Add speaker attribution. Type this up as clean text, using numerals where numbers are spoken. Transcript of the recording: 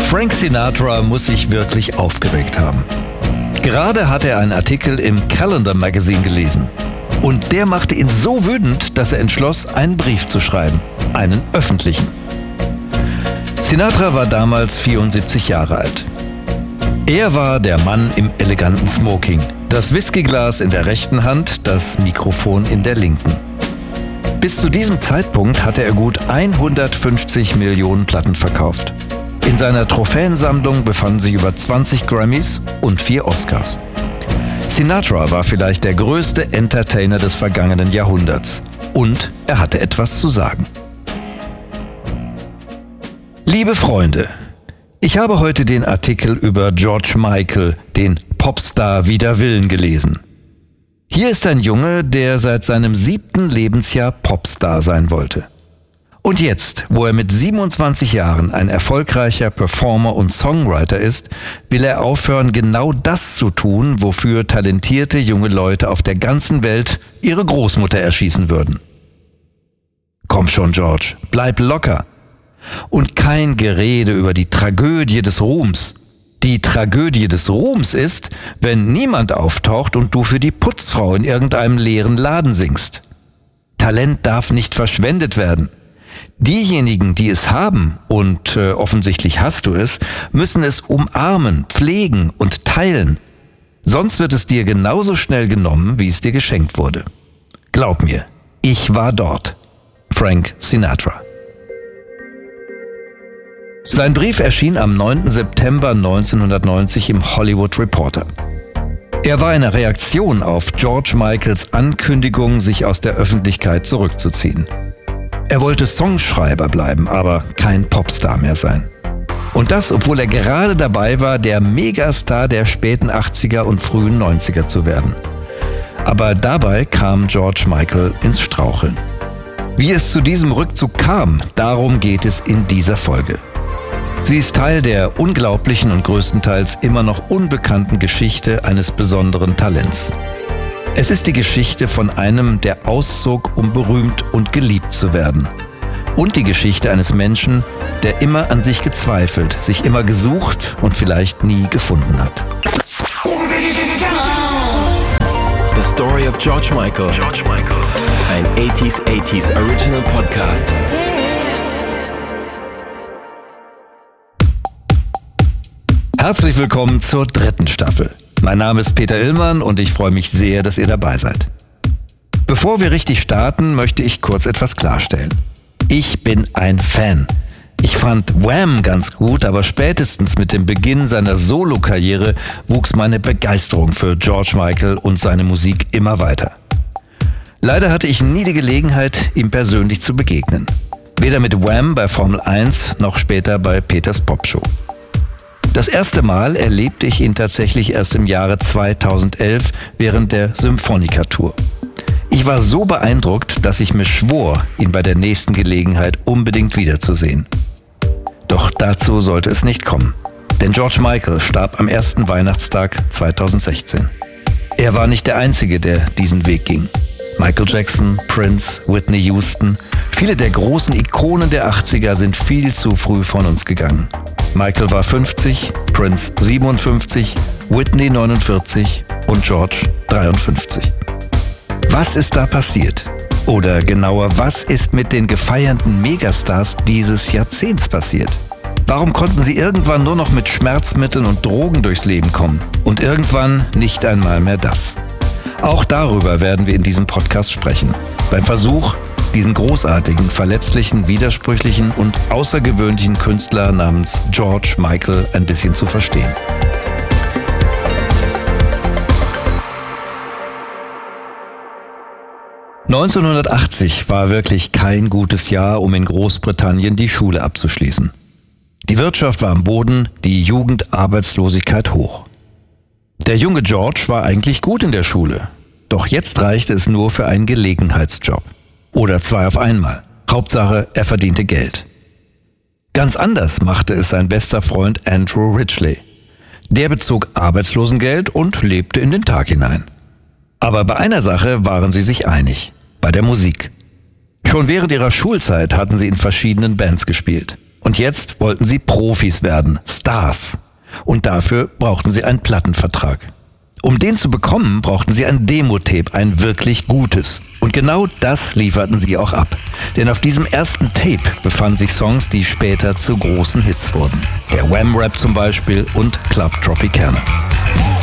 Speaker 1: Frank Sinatra muss sich wirklich aufgeregt haben. Gerade hat er einen Artikel im Calendar Magazine gelesen. Und der machte ihn so wütend, dass er entschloss, einen Brief zu schreiben. Einen öffentlichen. Sinatra war damals 74 Jahre alt. Er war der Mann im eleganten Smoking. Das Whiskyglas in der rechten Hand, das Mikrofon in der linken. Bis zu diesem Zeitpunkt hatte er gut 150 Millionen Platten verkauft. In seiner Trophäensammlung befanden sich über 20 Grammys und 4 Oscars. Sinatra war vielleicht der größte Entertainer des vergangenen Jahrhunderts. Und er hatte etwas zu sagen. Liebe Freunde, ich habe heute den Artikel über George Michael, den Popstar wider Willen, gelesen. Hier ist ein Junge, der seit seinem 7. Lebensjahr Popstar sein wollte. Und jetzt, wo er mit 27 Jahren ein erfolgreicher Performer und Songwriter ist, will er aufhören, genau das zu tun, wofür talentierte junge Leute auf der ganzen Welt ihre Großmutter erschießen würden. Komm schon, George, bleib locker. Und kein Gerede über die Tragödie des Ruhms. Die Tragödie des Ruhms ist, wenn niemand auftaucht und du für die Putzfrau in irgendeinem leeren Laden singst. Talent darf nicht verschwendet werden. Diejenigen, die es haben, und offensichtlich hast du es, müssen es umarmen, pflegen und teilen. Sonst wird es dir genauso schnell genommen, wie es dir geschenkt wurde. Glaub mir, ich war dort. Frank Sinatra. Sein Brief erschien am 9. September 1990 im Hollywood Reporter. Er war eine Reaktion auf George Michaels Ankündigung, sich aus der Öffentlichkeit zurückzuziehen. Er wollte Songschreiber bleiben, aber kein Popstar mehr sein. Und das, obwohl er gerade dabei war, der Megastar der späten 80er und frühen 90er zu werden. Aber dabei kam George Michael ins Straucheln. Wie es zu diesem Rückzug kam, darum geht es in dieser Folge. Sie ist Teil der unglaublichen und größtenteils immer noch unbekannten Geschichte eines besonderen Talents. Es ist die Geschichte von einem, der auszog, um berühmt und geliebt zu werden. Und die Geschichte eines Menschen, der immer an sich gezweifelt, sich immer gesucht und vielleicht nie gefunden hat.
Speaker 2: The Story of George Michael. Ein 80s Original Podcast.
Speaker 1: Herzlich willkommen zur 3. Staffel. Mein Name ist Peter Illmann und ich freue mich sehr, dass ihr dabei seid. Bevor wir richtig starten, möchte ich kurz etwas klarstellen. Ich bin ein Fan. Ich fand Wham ganz gut, aber spätestens mit dem Beginn seiner Solokarriere wuchs meine Begeisterung für George Michael und seine Musik immer weiter. Leider hatte ich nie die Gelegenheit, ihm persönlich zu begegnen. Weder mit Wham bei Formel 1 noch später bei Peters Popshow. Das erste Mal erlebte ich ihn tatsächlich erst im Jahre 2011 während der Symphonica-Tour. Ich war so beeindruckt, dass ich mir schwor, ihn bei der nächsten Gelegenheit unbedingt wiederzusehen. Doch dazu sollte es nicht kommen. Denn George Michael starb am ersten Weihnachtstag 2016. Er war nicht der Einzige, der diesen Weg ging. Michael Jackson, Prince, Whitney Houston, viele der großen Ikonen der 80er sind viel zu früh von uns gegangen. Michael war 50, Prince 57, Whitney 49 und George 53. Was ist da passiert? Oder genauer, was ist mit den gefeierten Megastars dieses Jahrzehnts passiert? Warum konnten sie irgendwann nur noch mit Schmerzmitteln und Drogen durchs Leben kommen? Und irgendwann nicht einmal mehr das. Auch darüber werden wir in diesem Podcast sprechen. Beim Versuch, diesen großartigen, verletzlichen, widersprüchlichen und außergewöhnlichen Künstler namens George Michael ein bisschen zu verstehen. (1980) war wirklich kein gutes Jahr, um in Großbritannien die Schule abzuschließen. Die Wirtschaft war am Boden, die Jugendarbeitslosigkeit hoch. Der junge George war eigentlich gut in der Schule, doch jetzt reichte es nur für einen Gelegenheitsjob. Oder 2 auf einmal. Hauptsache, er verdiente Geld. Ganz anders machte es sein bester Freund Andrew Ridgeley. Der bezog Arbeitslosengeld und lebte in den Tag hinein. Aber bei einer Sache waren sie sich einig: bei der Musik. Schon während ihrer Schulzeit hatten sie in verschiedenen Bands gespielt. Und jetzt wollten sie Profis werden, Stars. Und dafür brauchten sie einen Plattenvertrag. Um den zu bekommen, brauchten sie ein Demo-Tape, ein wirklich gutes. Und genau das lieferten sie auch ab. Denn auf diesem ersten Tape befanden sich Songs, die später zu großen Hits wurden. Der Wham-Rap zum Beispiel und Club Tropicana.